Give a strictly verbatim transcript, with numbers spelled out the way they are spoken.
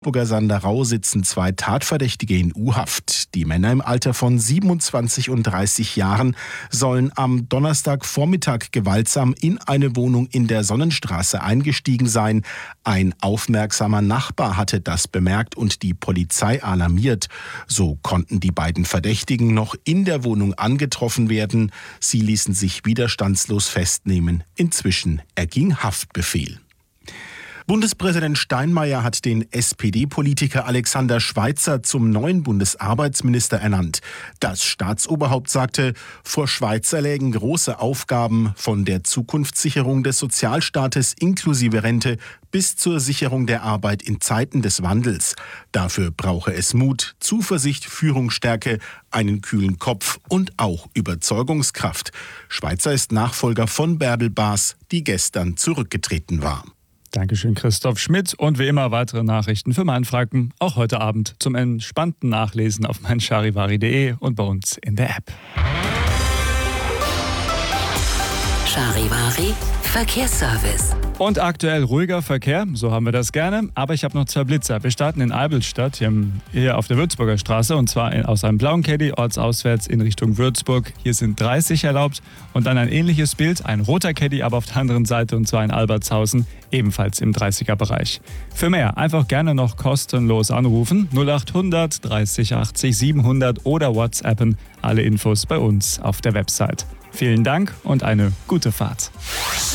Burger Sanderau sitzen zwei Tatverdächtige in U-Haft. Die Männer im Alter von siebenundzwanzig und dreißig Jahren sollen am Donnerstagvormittag gewaltsam in eine Wohnung in der Sonnenstraße eingestiegen sein. Ein aufmerksamer Nachbar hatte das bemerkt und die Polizei alarmiert. So konnten die beiden Verdächtigen noch in der Wohnung angetroffen werden. Sie ließen sich widerstandslos festnehmen. Inzwischen erging Haftbefehl. Bundespräsident Steinmeier hat den S P D-Politiker Alexander Schweitzer zum neuen Bundesarbeitsminister ernannt. Das Staatsoberhaupt sagte, vor Schweitzer lägen große Aufgaben von der Zukunftssicherung des Sozialstaates inklusive Rente bis zur Sicherung der Arbeit in Zeiten des Wandels. Dafür brauche es Mut, Zuversicht, Führungsstärke, einen kühlen Kopf und auch Überzeugungskraft. Schweitzer ist Nachfolger von Bärbel Baas, die gestern zurückgetreten war. Dankeschön, Christoph Schmidt. Und wie immer weitere Nachrichten für Mainfranken, auch heute Abend zum entspannten Nachlesen auf meincharivari punkt de und bei uns in der App. Charivari Verkehrsservice. Und aktuell ruhiger Verkehr, so haben wir das gerne. Aber ich habe noch zwei Blitzer. Wir starten in Eibelstadt, hier, hier auf der Würzburger Straße. Und zwar in, aus einem blauen Caddy, ortsauswärts in Richtung Würzburg. Hier sind dreißig erlaubt. Und dann ein ähnliches Bild, ein roter Caddy, aber auf der anderen Seite, und zwar in Albertshausen, ebenfalls im dreißiger-Bereich. Für mehr einfach gerne noch kostenlos anrufen. null acht hundert dreißig achtzig siebenhundert oder WhatsAppen. Alle Infos bei uns auf der Website. Vielen Dank und eine gute Fahrt.